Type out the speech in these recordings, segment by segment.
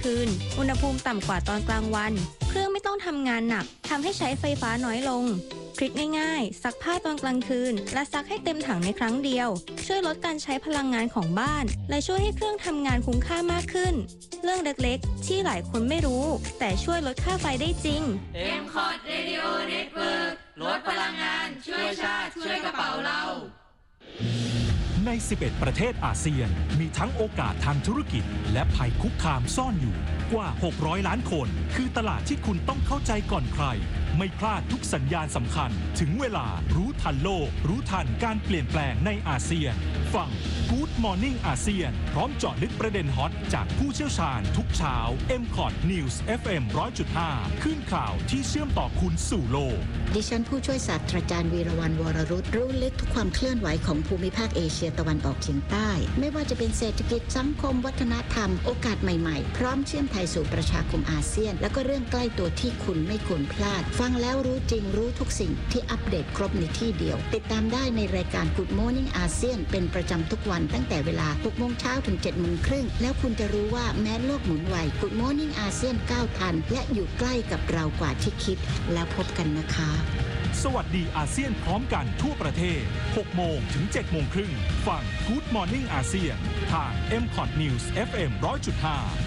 คืนอุณหภูมิต่ำกว่าตอนกลางวันเครื่องไม่ต้องทำงานหนักทำให้ใช้ไฟฟ้าน้อยลงทริคง่ายๆซักผ้าตอนกลางคืนและซักให้เต็มถังในครั้งเดียวช่วยลดการใช้พลังงานของบ้านและช่วยให้เครื่องทำงานคุ้มค่ามากขึ้นเรื่องเล็กๆที่หลายคนไม่รู้แต่ช่วยลดค่าไฟได้จริง M-Cot Radio Network ลดพลังงานช่วยชาติช่วยกระเป๋าเราใน 11 ประเทศอาเซียนมีทั้งโอกาสทางธุรกิจและภัยคุกคามซ่อนอยู่กว่า600ล้านคนคือตลาดที่คุณต้องเข้าใจก่อนใครไม่พลาดทุกสัญญาณสำคัญถึงเวลารู้ทันโลกรู้ทันการเปลี่ยนแปลงในอาเซียนฟัง Good Morning อาเซียนพร้อมเจาะลึกประเด็นฮอตจากผู้เชี่ยวชาญทุกเช้า M-Cot News FM 100.5 ขึ้นข่าวที่เชื่อมต่อคุณสู่โลกดิฉันผู้ช่วยศาสตราจารย์วีรวรรณ วรรุตรู้ลึกทุกความเคลื่อนไหวของภูมิภาคเอเชียตะวันออกเฉียงใต้ไม่ว่าจะเป็นเศรษฐกิจสังคมวัฒนธรรมโอกาสใหม่ๆพร้อมเชื่อมไทยสู่ประชาคมอาเซียนแล้วก็เรื่องใกล้ตัวที่คุณไม่ควรพลาดฟังแล้วรู้จริงรู้ทุกสิ่งที่อัปเดตครบในที่เดียวติดตามได้ในรายการ Good Morning อาเซียนเป็นประจำทุกวันตั้งแต่เวลา 6 โมงเช้าถึง 7 โมงครึ่งแล้วคุณจะรู้ว่าแม้โลกหมุนไว Good Morning อาเซียนก้าวทันและอยู่ใกล้กับเรากว่าที่คิดแล้วพบกันนะคะสวัสดีอาเซียนพร้อมกันทั่วประเทศ 6 โมงถึง 7 โมงครึ่งฟัง Good Morning อาเซียนทาง M-Cot News FM 100.5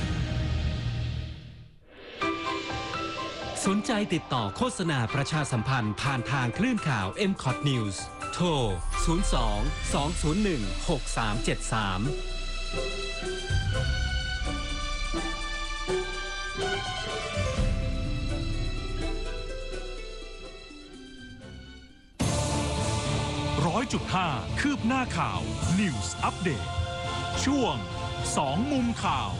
สนใจติดต่อโฆษณาประชาสัมพันธ์ผ่านทางคลื่นข่าว M-Cot News โทร 100.5 คืบหน้าข่าว News Update ช่วง 2 มุมข่าว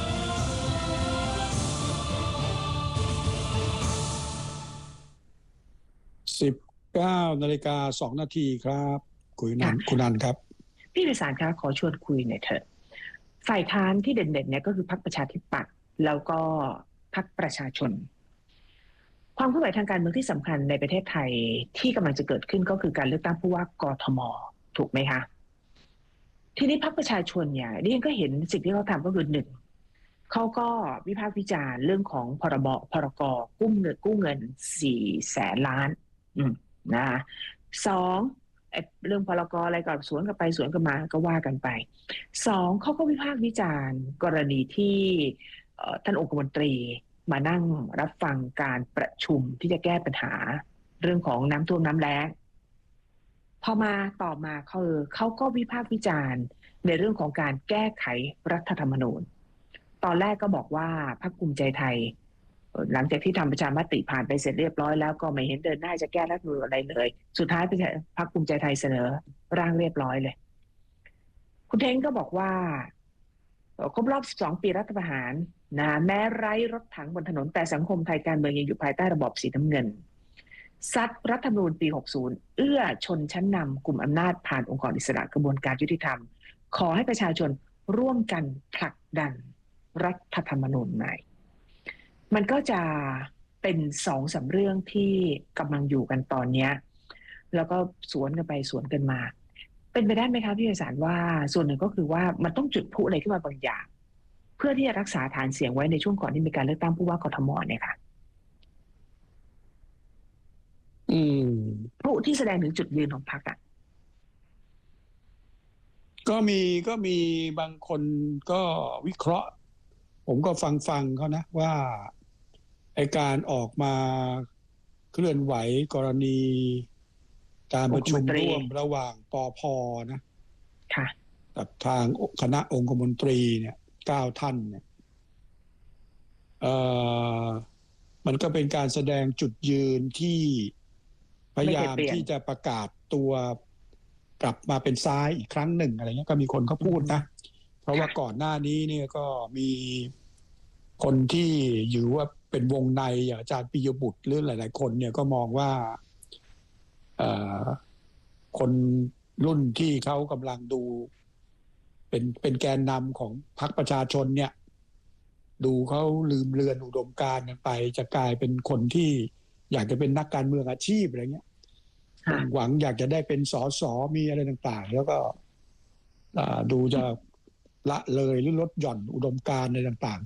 19:02 นาทีครับคุณนันครับพี่ไพศาลคะขอชวนคุยหน่อยเถอะฝ่ายค้านที่เด่นๆเนี่ยก็คือพรรคประชาธิปัตย์แล้วก็พรรคประชาชนความเคลื่อนไหวทางการเมืองที่สำคัญในประเทศไทยที่กำลังจะเกิดขึ้นก็คือการเลือกตั้งผู้ว่ากทม.ถูกไหมคะทีนี้พรรคประชาชนเนี่ยดิฉันก็เห็นสิ่งที่เขาทำก็คือ1เขาก็วิพากษ์วิจารณ์เรื่องของพรก.กู้เงิน400,000 ล้านนะ2เรื่องพรก.อะไรก็สวนกันไปสวนกันมาก็ว่ากันไป2เขาก็วิพากษ์วิจารณ์กรณีที่ท่านองคมนตรีมานั่งรับฟังการประชุมที่จะแก้ปัญหาเรื่องของน้ำท่วมน้ำแล้งพอมาต่อมาเขาก็วิพากษ์วิจารณ์ในเรื่องของการแก้ไขรัฐธรรมนูญตอนแรกก็บอกว่าพรรคภูมิใจไทยหลังจากที่ทำประชามติผ่านไปเสร็จเรียบร้อยแล้วก็ไม่เห็นเดินหน้าจะแก้รัฐธรรมนูญอะไรเลยสุดท้ายพรรคภูมิใจไทยเสนอร่างเรียบร้อยเลยคุณเท้งก็บอกว่าครบรอบ12 ปีรัฐประหารนะแม้ไร้รถถังบนถนนแต่สังคมไทยการเมืองยังอยู่ภายใต้ระบอบสีน้ำเงินซัดรัฐธรรมนูญปี 60 เอื้อชนชั้นนำกลุ่มอำนาจผ่านองค์กรอิสระกระบวนการยุติธรรมขอให้ประชาชนร่วมกันผลักดันรัฐธรรมนูญใหม่มันก็จะเป็น2-3เรื่องที่กำลังอยู่กันตอนนี้แล้วก็สวนกันไปสวนกันมาเป็นไปได้ไหมคะพี่ไพศาลว่าส่วนหนึ่งก็คือว่ามันต้องจุดพลุอะไรขึ้นมาบางอย่างเพื่อที่จะรักษาฐานเสียงไว้ในช่วงก่อนที่มีการเลือกตั้งผู้ว่ากทม.เนี่ยค่ะพลุที่แสดงถึงจุดยืนของพรรคอ่ะก็มีบางคนก็วิเคราะห์ผมก็ฟังเขานะว่าไอ้การออกมาเคลื่อนไหวกรณีการประชุมร่วมระหว่างปภ.นะกับทางคณะองคมนตรีเนี่ย9 ท่านเนี่ยมันก็เป็นการแสดงจุดยืนที่พยายามที่จะประกาศตัวกลับมาเป็นซ้ายอีกครั้งหนึ่งอะไรเงี้ยก็มีคนเขาพูดนะเพราะว่าก่อนหน้านี้เนี่ยก็มีคนที่อยู่ว่าเป็นวงในอย่างอาจารย์ปิยบุตรหรือหลายๆคนเนี่ยก็มองว่าคนรุ่นที่เขากำลังดูเป็นแกนนำของพรรคประชาชนเนี่ยดูเขาลืมเลือนอุดมการณ์กันไปจะกลายเป็นคนที่อยากจะเป็นนักการเมืองอาชีพอะไรเงี้ยหวังอยากจะได้เป็นสสมีอะไรต่างๆแล้วก็ดูจะละเลยหรือลดหย่อนอุดมการณ์อะไรต่างๆ